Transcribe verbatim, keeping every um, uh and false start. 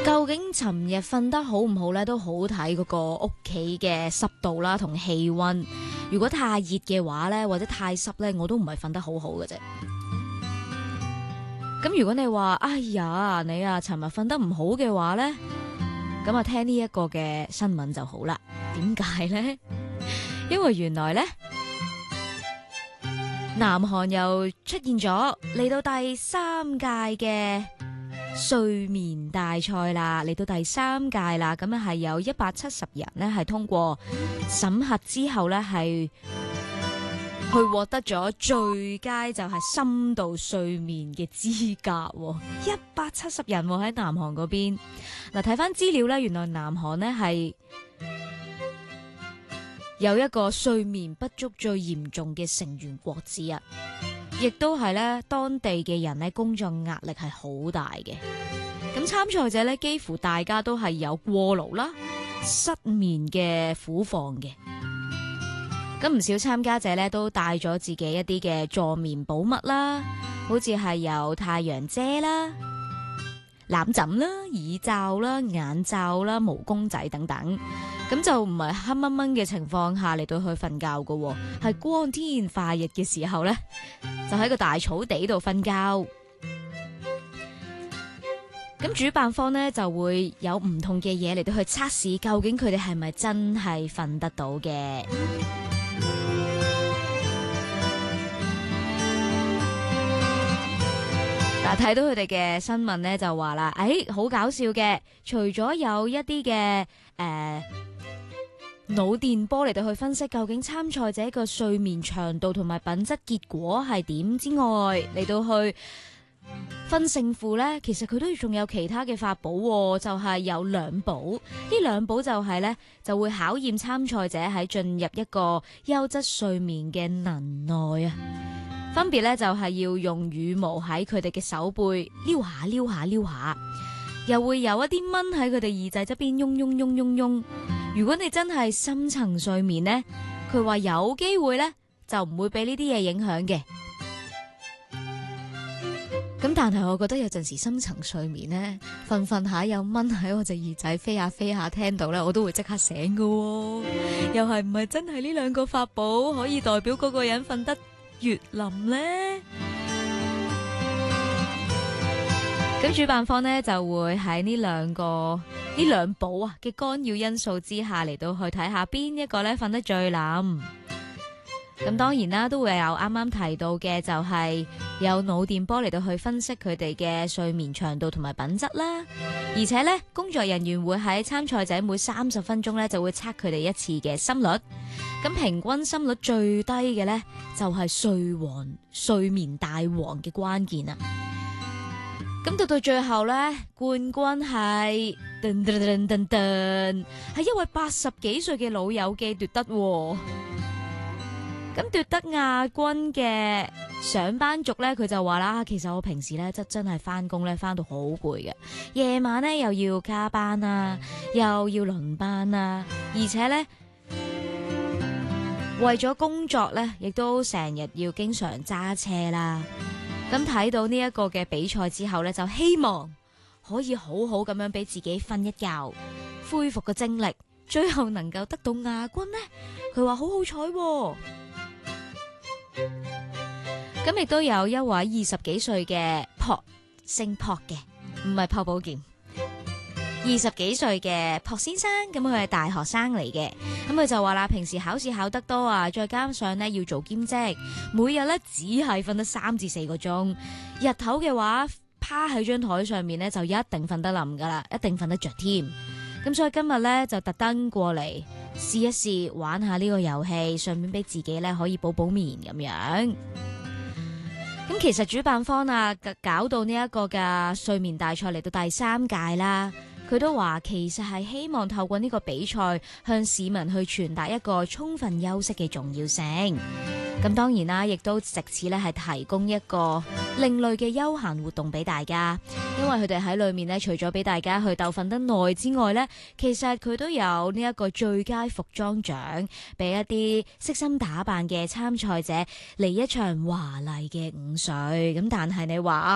究竟尋日瞓得好唔好咧，都好睇嗰個屋企嘅濕度啦，同氣溫。如果太熱嘅話咧，或者太濕咧，我都唔係瞓得好好嘅啫。咁如果你話，哎呀，你啊，尋日瞓得唔好嘅話咧，咁啊，聽呢一個嘅新聞就好啦。點解咧？因為原來咧，南韓又出現咗嚟到第三屆嘅睡眠大賽啦，嚟到第三屆啦，咁啊係有一百七十人呢係通過審核之後呢係去獲得咗最佳就係深度睡眠嘅資格，一百七十人喺南韓嗰邊。嗱，睇翻資料呢，原來南韓呢係有一個睡眠不足最嚴重嘅成員國之一。亦都係咧，當地嘅人咧工作壓力係好大嘅。咁參賽者咧，幾乎大家都係有過勞啦、失眠嘅苦況嘅。咁唔少參加者咧都帶咗自己一啲嘅助眠寶物啦，好似係有太陽遮啦、攬枕啦、耳罩啦、眼罩啦、毛公仔等等。咁就唔係黑掹掹嘅情況下嚟到去瞓覺㗎，係光天化日嘅時候呢，就喺個大草地度瞓覺。咁主辦方呢，就會有唔同嘅嘢嚟到去測試，究竟佢哋係咪真係瞓得到嘅。嗱，睇到佢哋嘅新聞呢，就話啦，誒，好搞笑嘅，除咗有一啲嘅誒腦電波嚟到去分析究竟參賽者個睡眠長度同埋品質結果係點之外，嚟到去分勝負呢，其實佢都仲有其他嘅法寶，就係有兩寶。呢兩寶就係呢，就會考驗參賽者喺進入一個優質睡眠嘅能耐啊。分別呢，就係要用羽毛喺佢哋嘅手背撩下撩下撩下，又會有一啲蚊喺佢哋耳仔側邊嗡嗡嗡嗡嗡。如果你真係深層睡眠呢，佢話有機會呢，就唔會俾呢啲嘢影響嘅。咁但係我覺得有陣時深層睡眠呢，瞓瞓下有蚊喺我隻耳仔飛下飛下，聽到呢，我都會即刻醒噶喎。又係唔係真係呢兩個法寶可以代表嗰個人瞓得越冧呢？咁主辦方呢，就會喺呢兩個呢兩寶啊嘅干擾因素之下嚟到去睇下邊一個呢瞓得最冧。咁當然啦，都會有啱啱提到嘅，就係有腦電波嚟到去分析佢哋嘅睡眠長度同埋品質啦。而且呢，工作人員會喺參賽者每三十分鐘呢就會測佢哋一次嘅心率。咁平均心率最低嘅呢，就係睡王睡眠大王嘅關鍵啊！咁到到最後呢，冠軍係噔噔噔噔噔，係一位八十幾歲嘅老友記奪得。咁奪得亞軍嘅上班族呢，佢就話啦，其實我平時呢，真真係翻工呢，翻到好攰嘅，夜晚呢，又要加班啊，又要輪班啊，而且呢，為咗工作呢，亦都成日要經常揸車啦。咁睇到呢一個嘅比賽之後呢，就希望可以好好咁樣俾自己瞓一覺，恢復個精力，最後能夠得到亞軍呢，佢話好好彩喎。咁亦都有一位二十幾歲嘅朴姓朴嘅，唔係朴寶劍，二十幾歲嘅朴先生，咁佢係大學生嚟嘅，咁佢就話啦，平時考試考得多啊，再加上呢要做兼職，每日呢只係瞓得三至四個鐘，日頭嘅話趴喺張台上面呢，就一定瞓得冧噶啦，一定瞓得着添。咁所以今日呢，就特登過嚟試一試玩下呢個遊戲，順便俾自己呢可以補補眠咁樣。咁其實主辦方啊，搞到呢一個嘅睡眠大賽嚟到第三屆啦，佢都話其實係希望透過呢個比賽向市民去傳達一個充分休息嘅重要性。咁當然啦，亦都藉此咧係提供一個另類嘅休閒活動俾大家，因為佢哋喺裏面咧，除咗俾大家去鬥瞓得耐之外咧，其實佢都有呢一個最佳服裝獎，俾一啲悉心打扮嘅參賽者嚟一場華麗嘅午睡。咁但係你話